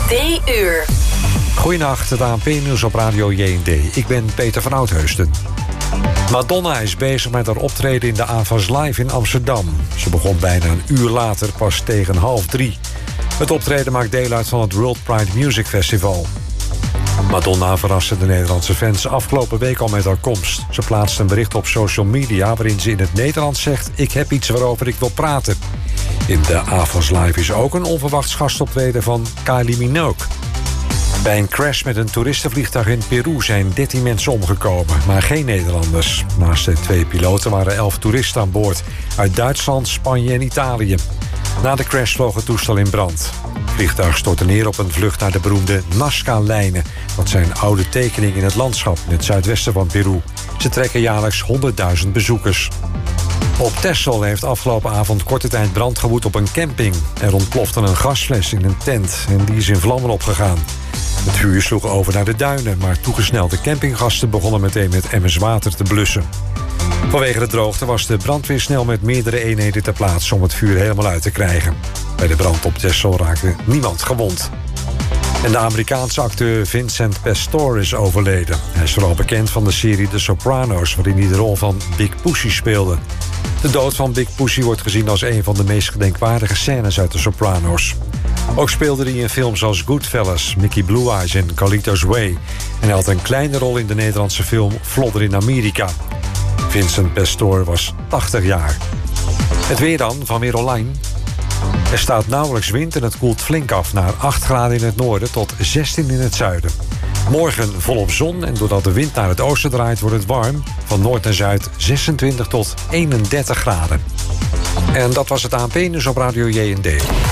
JND-uur. Goedenacht, het ANP-nieuws op Radio JND. Ik ben Peter van Oudheusden. Madonna is bezig met haar optreden in de AVAS Live in Amsterdam. Ze begon bijna een uur later, pas tegen 2:30. Het optreden maakt deel uit van het World Pride Music Festival. Madonna verraste de Nederlandse fans afgelopen week al met haar komst. Ze plaatste een bericht op social media waarin ze in het Nederlands zegt: ik heb iets waarover ik wil praten. In de AVAS Live is ook een onverwachts gastoptreden van Kylie Minogue. Bij een crash met een toeristenvliegtuig in Peru zijn 13 mensen omgekomen, maar geen Nederlanders. Naast de 2 piloten waren 11 toeristen aan boord uit Duitsland, Spanje en Italië. Na de crash vloog het toestel in brand. Het vliegtuig stortte neer op een vlucht naar de beroemde Nazca-lijnen. Dat zijn oude tekeningen in het landschap in het zuidwesten van Peru. Ze trekken jaarlijks 100.000 bezoekers. Op Texel heeft afgelopen avond korte tijd brand gewoed op een camping. Er ontplofte een gasfles in een tent en die is in vlammen opgegaan. Het vuur sloeg over naar de duinen, maar toegesnelde campinggasten begonnen meteen met emmers water te blussen. Vanwege de droogte was de brandweer snel met meerdere eenheden ter plaatse om het vuur helemaal uit te krijgen. Bij de brand op Texel raakte niemand gewond. En de Amerikaanse acteur Vincent Pastore is overleden. Hij is vooral bekend van de serie The Sopranos, waarin hij de rol van Big Pussy speelde. De dood van Big Pussy wordt gezien als een van de meest gedenkwaardige scènes uit The Sopranos. Ook speelde hij in films als Goodfellas, Mickey Blue Eyes en Carlito's Way. En hij had een kleine rol in de Nederlandse film Flodder in Amerika. Vincent Pastore was 80 jaar. Het weer dan, van Weer Online. Er staat nauwelijks wind en het koelt flink af naar 8 graden in het noorden tot 16 in het zuiden. Morgen volop zon en doordat de wind naar het oosten draait wordt het warm. Van noord naar zuid 26 tot 31 graden. En dat was het ANP-nieuws op Radio JND.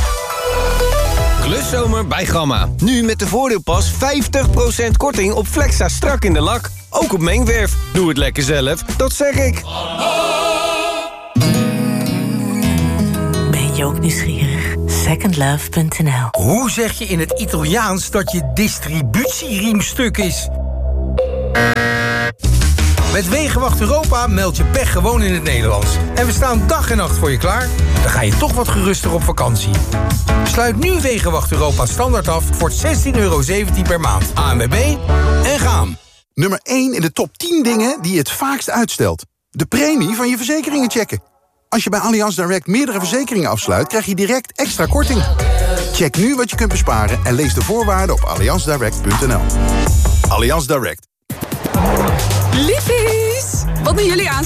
Kluszomer bij Gamma. Nu met de voordeelpas 50% korting op Flexa strak in de lak. Ook op mengwerf. Doe het lekker zelf, dat zeg ik. Ben je ook nieuwsgierig? Secondlove.nl. Hoe zeg je in het Italiaans dat je distributieriemstuk is? Met Wegenwacht Europa meld je pech gewoon in het Nederlands. En we staan dag en nacht voor je klaar. Dan ga je toch wat geruster op vakantie. Sluit nu Wegenwacht Europa standaard af voor €16,17 per maand. ANWB en gaan. Nummer 1 in de top 10 dingen die je het vaakst uitstelt. De premie van je verzekeringen checken. Als je bij Allianz Direct meerdere verzekeringen afsluit, krijg je direct extra korting. Check nu wat je kunt besparen en lees de voorwaarden op allianzdirect.nl. Allianz Direct. Liefies, wat doen jullie aan?